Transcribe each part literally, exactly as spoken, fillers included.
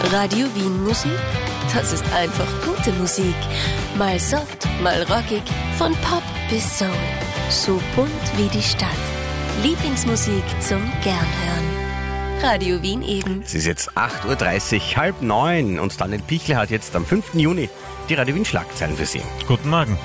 Radio Wien Musik, das ist einfach gute Musik. Mal soft, mal rockig, von Pop bis Soul. So bunt wie die Stadt. Lieblingsmusik zum Gernhören. Radio Wien eben. Es ist jetzt acht Uhr dreißig, halb neun und Daniel Pichler hat jetzt am fünften Juni die Radio Wien Schlagzeilen für Sie. Guten Morgen.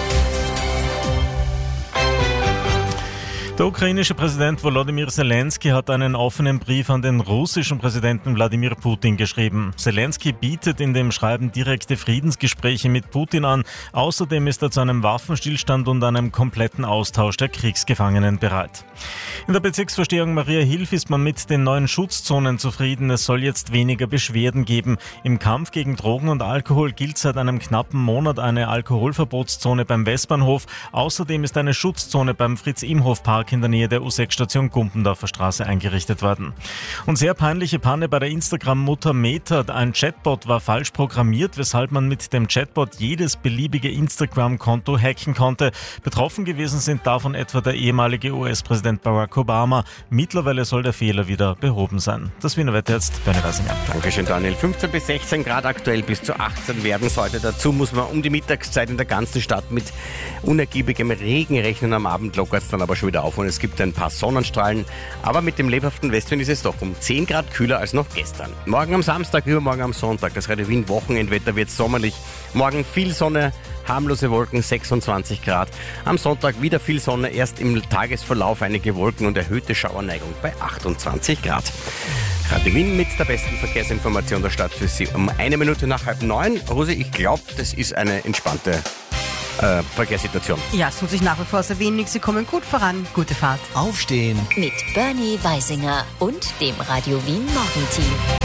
Der ukrainische Präsident Volodymyr Zelensky hat einen offenen Brief an den russischen Präsidenten Wladimir Putin geschrieben. Zelensky bietet in dem Schreiben direkte Friedensgespräche mit Putin an. Außerdem ist er zu einem Waffenstillstand und einem kompletten Austausch der Kriegsgefangenen bereit. In der Bezirksvorstehung Maria Hilf ist man mit den neuen Schutzzonen zufrieden. Es soll jetzt weniger Beschwerden geben. Im Kampf gegen Drogen und Alkohol gilt seit einem knappen Monat eine Alkoholverbotszone beim Westbahnhof. Außerdem ist eine Schutzzone beim Fritz-Imhof-Park in der Nähe der U sechs Station Gumpendorfer Straße eingerichtet worden. Und sehr peinliche Panne bei der Instagram-Mutter Meta. Ein Chatbot war falsch programmiert, weshalb man mit dem Chatbot jedes beliebige Instagram-Konto hacken konnte. Betroffen gewesen sind davon etwa der ehemalige U S-Präsident Barack Obama. Mittlerweile soll der Fehler wieder behoben sein. Das Wiener Wetter jetzt, Bernie Weisinger. Dankeschön, Daniel. fünfzehn bis sechzehn Grad aktuell, bis zu achtzehn werden es heute. Dazu muss man um die Mittagszeit in der ganzen Stadt mit unergiebigem Regen rechnen. Am Abend lockert es dann aber schon wieder auf und es gibt ein paar Sonnenstrahlen. Aber mit dem lebhaften Westwind ist es doch um zehn Grad kühler als noch gestern. Morgen am Samstag, übermorgen am Sonntag. Das Radio Wien Wochenendwetter wird sommerlich. Morgen viel Sonne, harmlose Wolken, sechsundzwanzig Grad. Am Sonntag wieder viel Sonne, erst im Tagesverlauf einige Wolken und erhöhte Schauerneigung bei achtundzwanzig Grad. Radio Wien mit der besten Verkehrsinformation der Stadt für Sie um eine Minute nach halb neun. Rosi, ich glaube, das ist eine entspannte äh, Verkehrssituation. Ja, es tut sich nach wie vor sehr wenig. Sie kommen gut voran. Gute Fahrt. Aufstehen. Mit Bernie Weisinger und dem Radio Wien Morgenteam.